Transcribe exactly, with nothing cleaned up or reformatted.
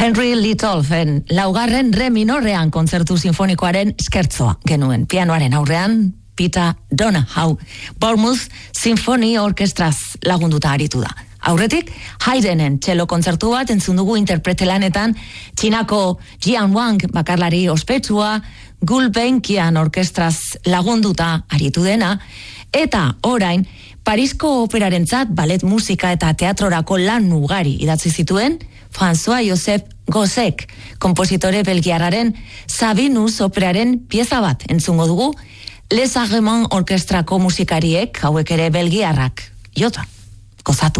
Henry Littolfen laugarren re minorrean kontzertu sinfonikoaren eskertzoa genuen. Pianoaren aurrean Peter Donohoe Bournemouth Symphony Orkestraz lagunduta aritu da. Aurretik, Haydnen txelo kontzertu bat entzun dugu interpretelanetan Txinako Jian Wang bakarlari ospetsua Gulbenkian orkestraz lagunduta aritu dena, eta orain Parisko operarentzat ballet musika eta teatrorako lan ugari idatzi zituen François Joseph Gossec, kompositore belgiarraren Sabinus operaren pieza bat entzungo dugu, Les Agreements orkestrako musikariek, hauek ere belgiarrak, jota, gozatu.